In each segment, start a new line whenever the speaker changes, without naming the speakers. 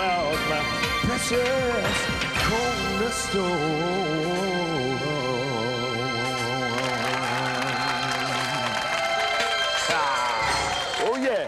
about my precious cornerstone. Oh yeah.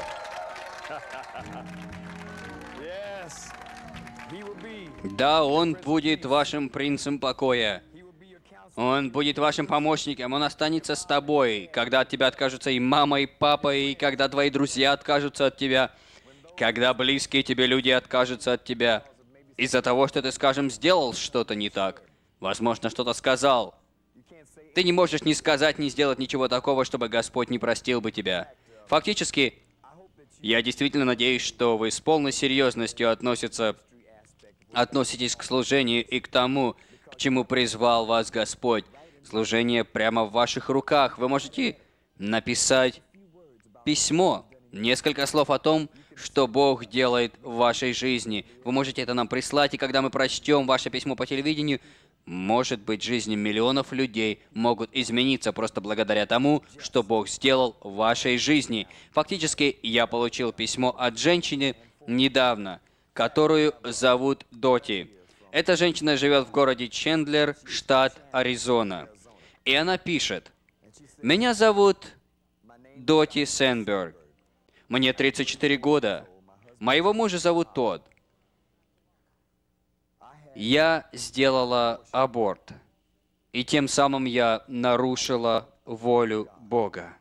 Yes. He will be.
Да, Он будет вашим принцем покоя.
He will be your counselor.
Он будет вашим помощником, Он останется с тобой, когда от тебя откажутся и мама, и папа, и когда твои друзья откажутся от тебя, когда близкие тебе люди откажутся от тебя из-за того, что ты, скажем, сделал что-то не так, возможно, что-то сказал. Ты не можешь ни сказать, ни сделать ничего такого, чтобы Господь не простил бы тебя. Фактически, я действительно надеюсь, что вы с полной серьезностью относитесь к служению и к тому, к чему призвал вас Господь. Служение прямо в ваших руках. Вы можете написать письмо, несколько слов о том, что Бог делает в вашей жизни. Вы можете это нам прислать, и когда мы прочтем ваше письмо по телевидению, может быть, жизни миллионов людей могут измениться просто благодаря тому, что Бог сделал в вашей жизни. Фактически, я получил письмо от женщины недавно, которую зовут Доти. Эта женщина живет в городе Чендлер, штат Аризона. И она пишет: «Меня зовут Доти Сенберг. Мне 34 года. Моего мужа зовут Тодд. Я сделала аборт, и тем самым я нарушила волю Бога.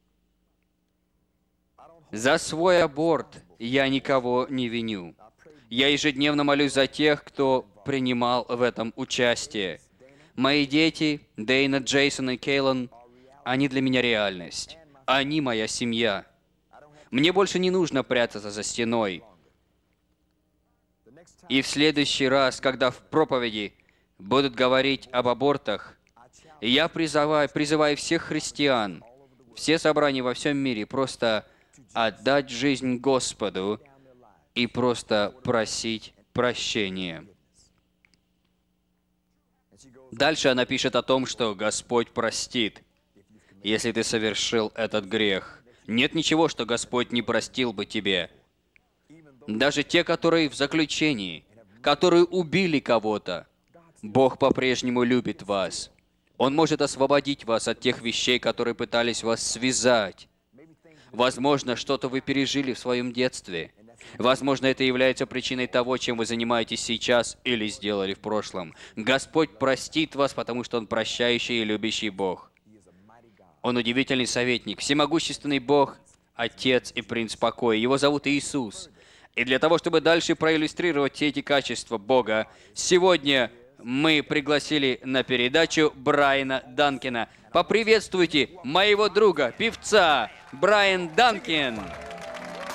За свой аборт я никого не виню. Я ежедневно молюсь за тех, кто принимал в этом участие. Мои дети, Дейна, Джейсон и Кейлан, они для меня реальность. Они моя семья. Мне больше не нужно прятаться за стеной. И в следующий раз, когда в проповеди будут говорить об абортах, я призываю всех христиан, все собрания во всем мире просто отдать жизнь Господу и просто просить прощения». Дальше она пишет о том, что Господь простит, если ты совершил этот грех. Нет ничего, что Господь не простил бы тебе. Даже те, которые в заключении, которые убили кого-то, Бог по-прежнему любит вас. Он может освободить вас от тех вещей, которые пытались вас связать. Возможно, что-то вы пережили в своем детстве. Возможно, это является причиной того, чем вы занимаетесь сейчас или сделали в прошлом. Господь простит вас, потому что Он прощающий и любящий Бог. Он удивительный советник, всемогущественный Бог, Отец и Принц покоя. Его зовут Иисус. И для того, чтобы дальше проиллюстрировать все эти качества Бога, сегодня мы пригласили на передачу Брайана Данкина. Поприветствуйте моего друга, певца Брайан Данкин.